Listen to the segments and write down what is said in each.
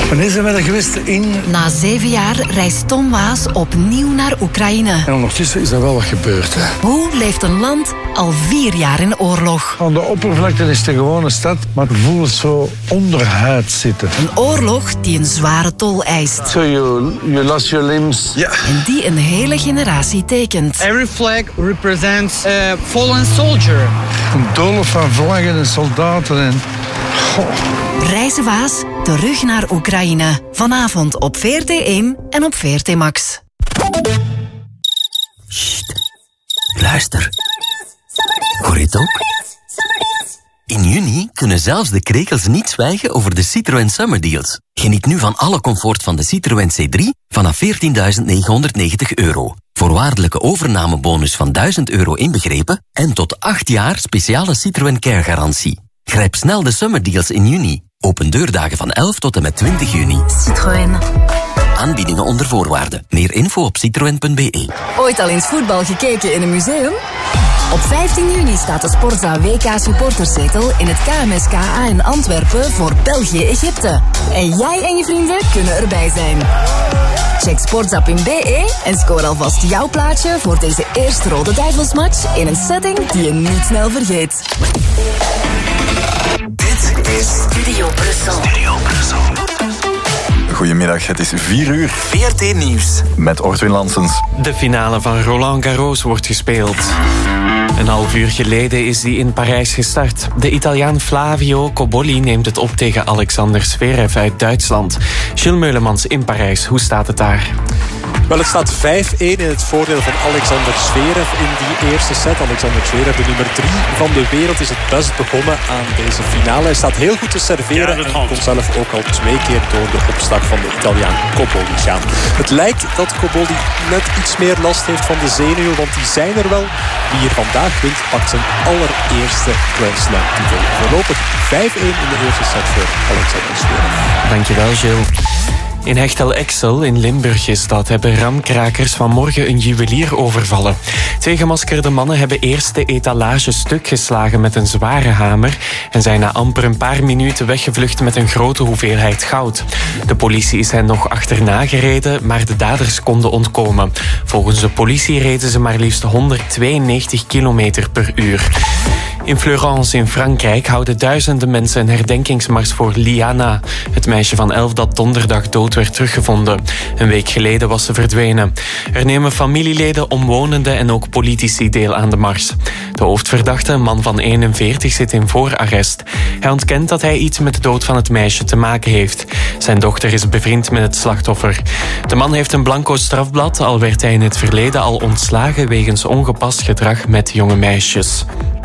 Wanneer zijn we er geweest? Na 7 jaar reist Tom Waas opnieuw naar Oekraïne. En ondertussen is er wel wat gebeurd. Hè. Hoe leeft een land al 4 jaar in oorlog? Aan de oppervlakte is het een gewone stad, maar het voelt zo onderhuid zitten. Een oorlog die een zware tol eist. So you lost your limbs. Ja. En die een hele generatie tekent. Every flag represents a fallen soldier. Een doolhof van vlaggen en soldaten en... Reizen Waas, terug naar Oekraïne. Vanavond op VRT1 en op VRT Max. Sst, luister. Hoor je het ook? In juni kunnen zelfs de krekels niet zwijgen over de Citroën Summer Deals. Geniet nu van alle comfort van de Citroën C3 vanaf €14.990. Voorwaardelijke overnamebonus van €1.000 inbegrepen en tot 8 jaar speciale Citroën Care garantie. Grijp snel de Summer Deals in juni. Open deurdagen van 11 tot en met 20 juni. Citroën. Aanbiedingen onder voorwaarden. Meer info op citroen.be. Ooit al eens voetbal gekeken in een museum? Op 15 juni staat de Sportza WK supporterszetel in het KMSKA in Antwerpen voor België-Egypte. En jij en je vrienden kunnen erbij zijn. Check sportza.be en scoor alvast jouw plaatje voor deze eerste Rode Duivelsmatch in een setting die je niet snel vergeet. Dit is Studio Brussel. Goedemiddag, het is 4 uur. VRT Nieuws. Met Ortwin Lansens. De finale van Roland Garros wordt gespeeld. Een half uur geleden is die in Parijs gestart. De Italiaan Flavio Cobolli neemt het op tegen Alexander Zverev uit Duitsland. Gilles Meulemans in Parijs, hoe staat het daar? Wel, het staat 5-1 in het voordeel van Alexander Zverev in die eerste set. Alexander Zverev, de nummer 3 van de wereld, is het best begonnen aan deze finale. Hij staat heel goed te serveren en kon zelf ook al 2 keer door de opslag van de Italiaan Cobolli gaan. Het lijkt dat Cobolli net iets meer last heeft van de zenuwen, want die zijn er wel. Wie hier vandaag wint, pakt zijn allereerste Grand Slam titel. Voorlopig 5-1 in de eerste set voor Alexander Zverev. Dankjewel, Gilles. In Hechtel Exel in Limburg is dat, hebben ramkrakers vanmorgen een juwelier overvallen. 2 gemaskerde mannen hebben eerst de etalage stuk geslagen met een zware hamer en zijn na amper een paar minuten weggevlucht met een grote hoeveelheid goud. De politie is hen nog achterna gereden, maar de daders konden ontkomen. Volgens de politie reden ze maar liefst 192 km per uur. In Fleurance in Frankrijk houden duizenden mensen een herdenkingsmars voor Liana, het meisje van 11 dat donderdag dood werd teruggevonden. Een week geleden was ze verdwenen. Er nemen familieleden, omwonenden en ook politici deel aan de mars. De hoofdverdachte, een man van 41, zit in voorarrest. Hij ontkent dat hij iets met de dood van het meisje te maken heeft. Zijn dochter is bevriend met het slachtoffer. De man heeft een blanco strafblad, al werd hij in het verleden al ontslagen wegens ongepast gedrag met jonge meisjes.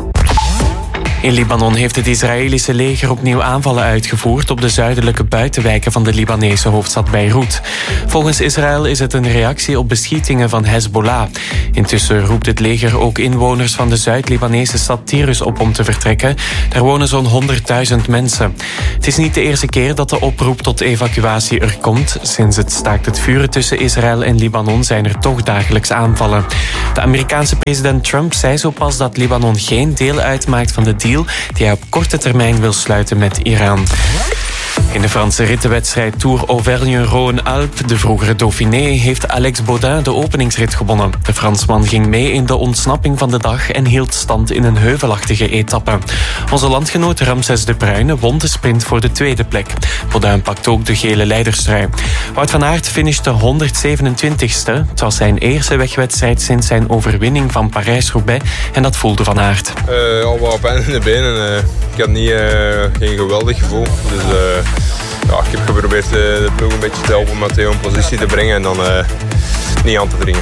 In Libanon heeft het Israëlische leger opnieuw aanvallen uitgevoerd op de zuidelijke buitenwijken van de Libanese hoofdstad Beirut. Volgens Israël is het een reactie op beschietingen van Hezbollah. Intussen roept het leger ook inwoners van de Zuid-Libanese stad Tirus op om te vertrekken. Daar wonen zo'n 100.000 mensen. Het is niet de eerste keer dat de oproep tot evacuatie er komt. Sinds het staakt het vuren tussen Israël en Libanon zijn er toch dagelijks aanvallen. De Amerikaanse president Trump zei zo pas dat Libanon geen deel uitmaakt van de deal die hij op korte termijn wil sluiten met Iran. In de Franse rittenwedstrijd Tour Auvergne-Rhône-Alpes, de vroegere Dauphiné, heeft Alex Baudin de openingsrit gewonnen. De Fransman ging mee in de ontsnapping van de dag en hield stand in een heuvelachtige etappe. Onze landgenoot Ramses de Bruyne won de sprint voor de tweede plek. Baudin pakt ook de gele leiderstrui. Wout van Aert finishte 127ste. Het was zijn eerste wegwedstrijd sinds zijn overwinning van Parijs-Roubaix en dat voelde Van Aert. Al wat pijn in de benen. Ik had geen geweldig gevoel. Dus ik heb geprobeerd de ploeg een beetje te helpen Matteo in positie te brengen en dan niet aan te dringen.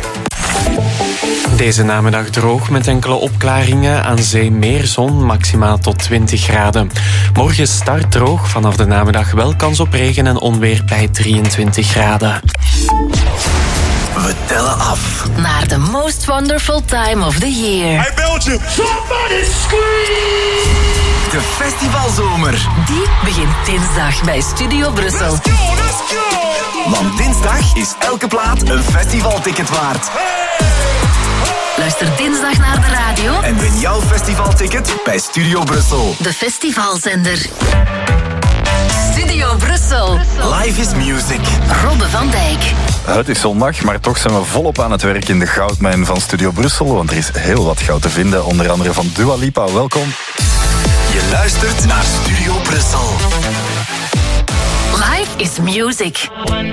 Deze namiddag droog met enkele opklaringen. Aan zee meer zon, maximaal tot 20 graden. Morgen start droog, vanaf de namiddag wel kans op regen en onweer bij 23 graden. We tellen af Naar de most wonderful time of the year. Hey Belgium! Somebody scream! de festivalzomer. Die begint dinsdag bij Studio Brussel. Let's go! Want dinsdag is elke plaat een festivalticket waard. Luister dinsdag naar de radio En win jouw festivalticket bij Studio Brussel. de festivalzender. Studio Brussel. Life is Music. Robbe van Dijk. Het is zondag, maar toch zijn we volop aan het werk in de goudmijn van Studio Brussel. Want er is heel wat goud te vinden, onder andere van Dua Lipa. Welkom. Je luistert naar Studio Brussel. Life is Music.